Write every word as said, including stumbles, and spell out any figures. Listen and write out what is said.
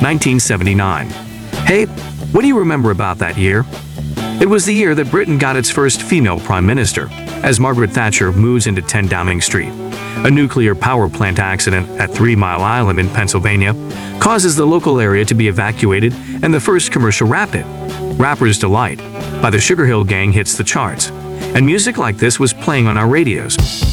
nineteen seventy-nine. Hey, what do you remember about that year? It was the year that Britain got its first female prime minister, as Margaret Thatcher moves into ten Downing Street. A nuclear power plant accident at Three Mile Island in Pennsylvania causes the local area to be evacuated, and the first commercial rap hit, Rapper's Delight, by the Sugar Hill Gang hits the charts. And music like this was playing on our radios.